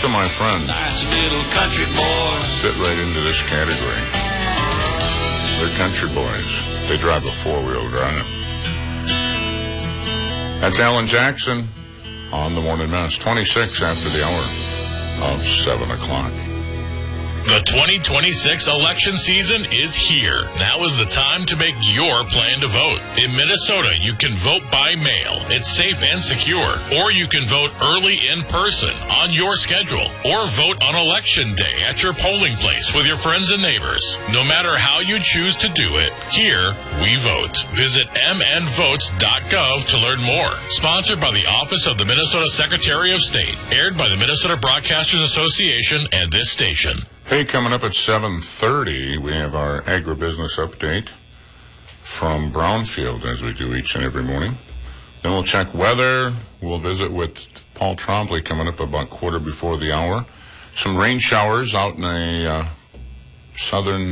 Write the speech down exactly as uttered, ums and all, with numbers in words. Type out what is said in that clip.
Most of my friends Nice little country boy. fit right into this category. They're country boys. They drive a four-wheel drive. That's Alan Jackson on the Morning Mess. twenty-six after the hour of seven o'clock. The twenty twenty-six election season is here. Now is the time to make your plan to vote. In Minnesota, you can vote by mail. It's safe and secure. Or you can vote early in person on your schedule. Or vote on election day at your polling place with your friends and neighbors. No matter how you choose to do it, here we vote. Visit m n votes dot gov to learn more. Sponsored by the Office of the Minnesota Secretary of State. Aired by the Minnesota Broadcasters Association and this station. Hey, coming up at seven thirty, we have our agribusiness update from Brownfield, as we do each and every morning. Then we'll check weather. We'll visit with Paul Trombley coming up about quarter before the hour. Some rain showers out in a uh, southern